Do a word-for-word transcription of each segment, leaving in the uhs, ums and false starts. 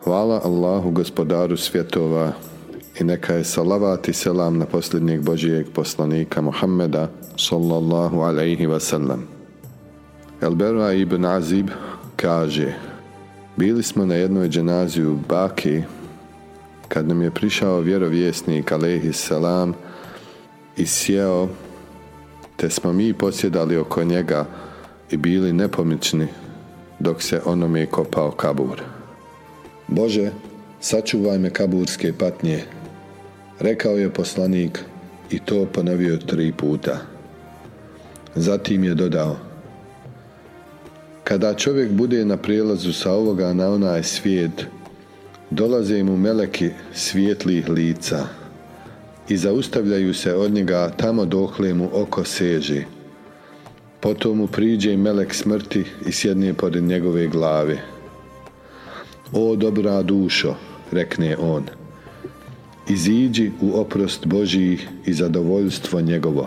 Hvala Allahu, gospodaru svjetova, i neka je salavat i selam na posljednjeg Božijeg poslanika Muhammeda sallallahu alaihi wasallam. El-Bera ibn Azib kaže: bili smo na jednoj dženazi u Baki kad nam je prišao vjerovjesnik alaihi salam i sjeo, te smo mi posjedali oko njega i bili nepomični dok se onome kopao kabur. Bože, sačuvaj me kaburske patnje, rekao je poslanik i to ponovio tri puta. Zatim je dodao: kada čovjek bude na prijelazu sa ovoga na onaj svijet, dolaze mu meleki svijetlih lica i zaustavljaju se od njega tamo dokle mu oko seže. Potom mu priđe melek smrti i sjedne pored njegove glave. O dobra dušo, rekne on, iziđi u oprost Božiji i zadovoljstvo njegovo.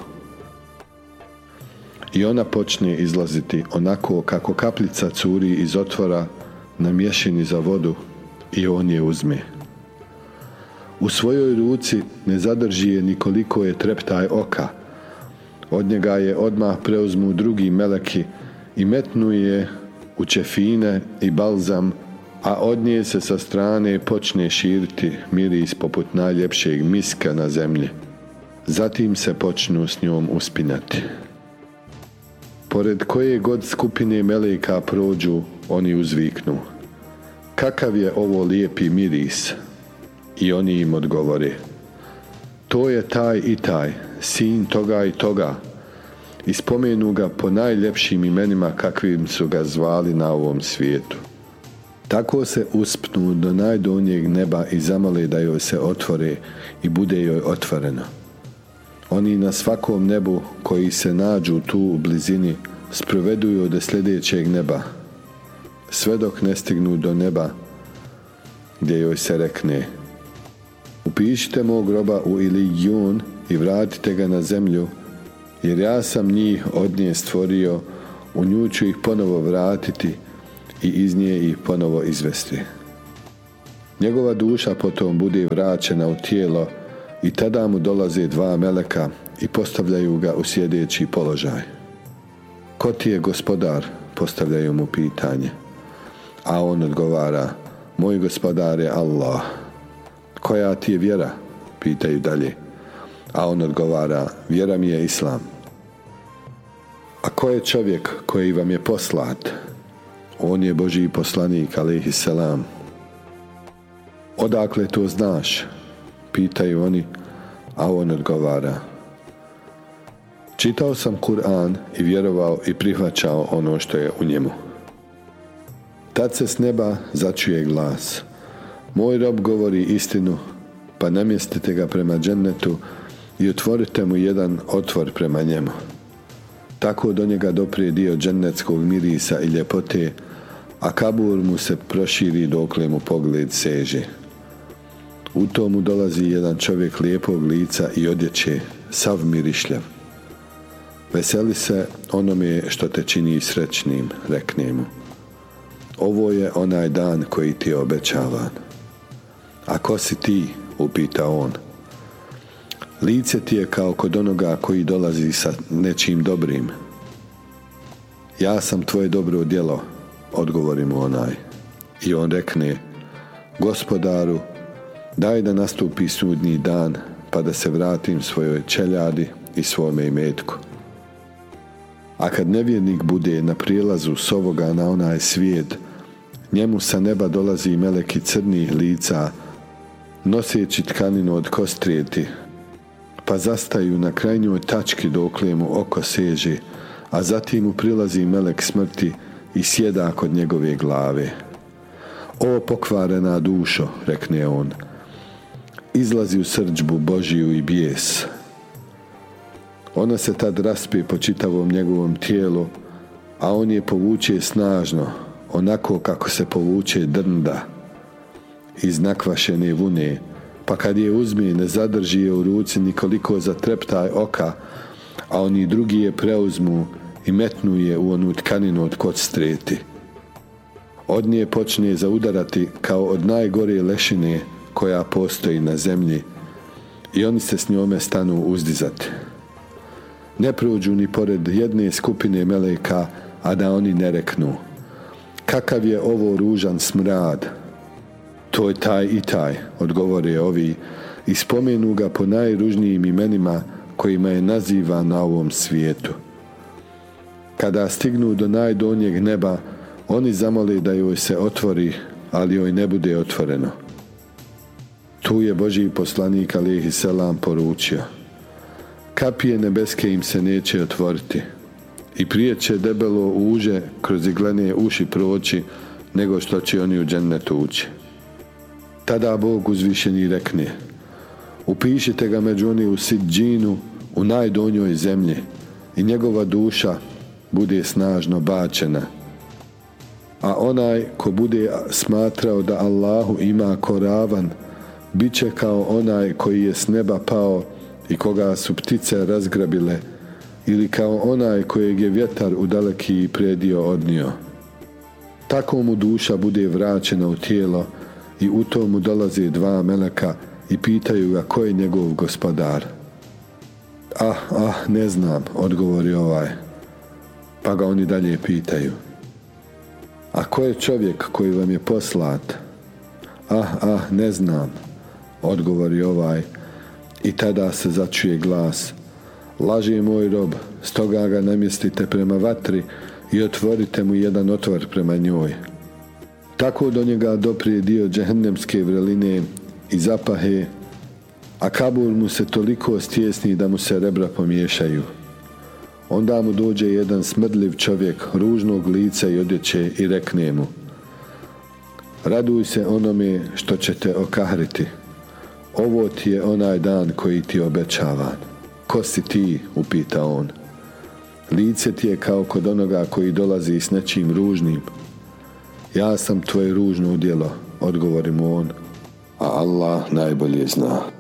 I ona počne izlaziti onako kako kapljica curi iz otvora na mješini za vodu i on je uzme. U svojoj ruci ne zadrži je nikoliko je treptaj oka. Od njega je odmah preuzmu drugi meleki i metnu je u čefine i balzam, a od nje se sa strane počne širiti miris poput najljepšeg miska na zemlji. Zatim se počnu s njom uspinati. Pored koje god skupine meleka prođu, oni uzviknu: kakav je ovo lijepi miris? I oni im odgovore: to je taj i taj, sin toga i toga. I spomenu ga po najljepšim imenima kakvim su ga zvali na ovom svijetu. Tako se uspnu do najdonjeg neba i zamole da joj se otvore i bude joj otvoreno. Oni na svakom nebu koji se nađu tu u blizini sproveduju do sljedećeg neba, sve dok ne stignu do neba gdje joj se rekne: upišite mog groba u Ilijun i vratite ga na zemlju, jer ja sam njih od nje stvorio, u nju ću ih ponovo vratiti i iz nje ih ponovo izvesti. Njegova duša potom bude vraćena u tijelo i tada mu dolaze dva meleka i postavljaju ga u sjedeći položaj. Ko ti je gospodar? Postavljaju mu pitanje. A on odgovara: moj gospodar je Allah. Koja ti je vjera? Pitaju dalje. A on odgovara: vjera mi je Islam. A ko je čovjek koji vam je poslat? On je Božji poslanik alejhi selam. Odakle to znaš? Pitaju oni, a on odgovara: čitao sam Kur'an i vjerovao i prihvaćao ono što je u njemu. Tad se s neba začuje glas: moj rob govori istinu, pa namjestite ga prema džennetu i otvorite mu jedan otvor prema njemu. Tako do njega doprije dio džennetskog mirisa i ljepote, a kabur mu se proširi dokle mu pogled seže. U tomu dolazi jedan čovjek lijepog lica i odjeće, sav mirišljav. Veseli se onome što te čini srećnim, rekne mu: ovo je onaj dan koji ti je obećavan. A ko si ti? Upita on. Lice ti je kao kod onoga koji dolazi sa nečim dobrim. Ja sam tvoje dobro djelo, odgovori mu onaj. I on rekne: gospodaru, daj da nastupi sudnji dan, pa da se vratim svojoj čeljadi i svome imetku. A kad nevjernik bude na prijelazu s ovoga na onaj svijet, njemu sa neba dolazi meleki crnih lica, noseći tkaninu od kostrijeti, pa zastaju na krajnjoj tački dokle mu oko seže, a zatim mu prilazi melek smrti i sjeda kod njegove glave. O pokvarena dušo, rekne on, izlazi u srdžbu Božiju i bijes. Ona se tad raspe po čitavom njegovom tijelu, a on je povuče snažno, onako kako se povuče drnda iz nakvašene vune, pa kad je uzme ne zadrži je u ruci nikoliko za treptaj oka, a oni drugi je preuzmu i metnu je u onu tkaninu od kostrijeti. Od nje počne zaudarati kao od najgore lešine koja postoji na zemlji i oni se s njome stanu uzdizati. Ne prođu ni pored jedne skupine meleka, a da oni ne reknu: kakav je ovo ružan smrad? To je taj i taj, odgovore ovi, i spomenu ga po najružnijim imenima kojima je naziva na ovom svijetu. Kada stignu do najdonjeg neba, oni zamole da joj se otvori, ali joj ne bude otvoreno. Tu je Božji poslanik alejhi selam poručio: kapije nebeske im se neće otvoriti i prije će debelo uže kroz iglene uši proći nego što će oni u džennetu ući. Tada Bog uzvišeni rekne: upišite ga među oni u sidđinu, u najdonjoj zemlji, i njegova duša bude snažno bačena. A onaj ko bude smatrao da Allahu ima ko ravan, bit će kao onaj koji je s neba pao i koga su ptice razgrabile, ili kao onaj kojeg je vjetar u daleki predio odnio. Tako mu duša bude vraćena u tijelo i u to mu dolaze dva meleka i pitaju ga ko je njegov gospodar. Ah, ah, ne znam, odgovori ovaj. Pa ga oni dalje pitaju: a ko je čovjek koji vam je poslat? Ah, ah, ne znam, odgovori ovaj. I tada se začuje glas: laže moj rob, stoga ga namjestite prema vatri i otvorite mu jedan otvor prema njoj. Tako do njega doprije dio džehennemske vreline i zapahe, a kabur mu se toliko stjesni da mu se rebra pomiješaju. Onda mu dođe jedan smrdljiv čovjek ružnog lica i odjeće i rekne mu: raduj se onome što će te okahriti. Ovo ti je onaj dan koji ti obećavan. Ko si ti? upita on. Lice ti je kao kod onoga koji dolazi s nečim ružnim. Ja sam tvoje ružno djelo, odgovori mu on, a Allah najbolje zna.